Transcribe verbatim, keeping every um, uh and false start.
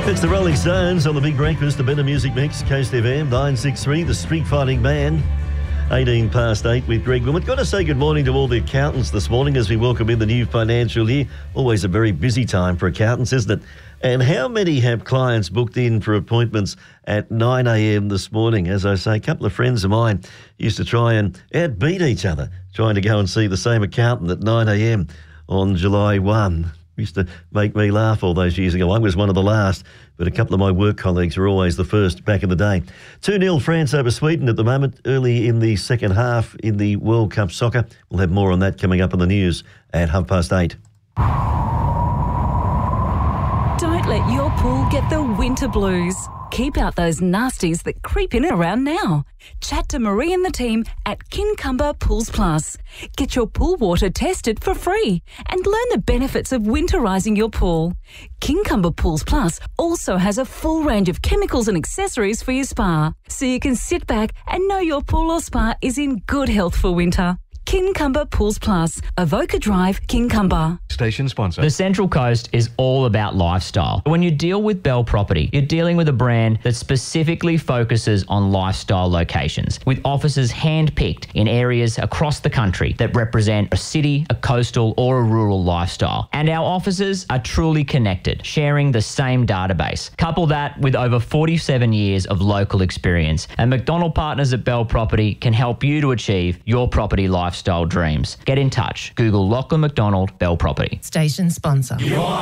It's the Rolling Stones on the Big Breakfast, the Better Music Mix, Coast F M, nine six three, the Street Fighting Man, eighteen past eight with Greg Wilmot. Got to say good morning to all the accountants this morning as we welcome in the new financial year. Always a very busy time for accountants, isn't it? And how many have clients booked in for appointments at nine a.m. this morning? As I say, a couple of friends of mine used to try and outbeat each other, trying to go and see the same accountant at nine a.m. on July first. Used to make me laugh all those years ago. I was one of the last, but a couple of my work colleagues were always the first back in the day. two nil France over Sweden at the moment, early in the second half in the World Cup soccer. We'll have more on that coming up in the news at half past eight. Don't let your pool get the winter blues. Keep out those nasties that creep in around now. Chat to Marie and the team at Kincumber Pools Plus. Get your pool water tested for free and learn the benefits of winterising your pool. Kincumber Pools Plus also has a full range of chemicals and accessories for your spa, so you can sit back and know your pool or spa is in good health for winter. Kincumber Pools Plus, Avoca Drive, Kincumber. Station sponsor. The Central Coast is all about lifestyle. When you deal with Bell Property, you're dealing with a brand that specifically focuses on lifestyle locations, with offices hand-picked in areas across the country that represent a city, a coastal or a rural lifestyle. And our offices are truly connected, sharing the same database. Couple that with over forty-seven years of local experience, and McDonald Partners at Bell Property can help you to achieve your property lifestyle dreams. Get in touch. Google Lachlan McDonald Bell Property. Station sponsor.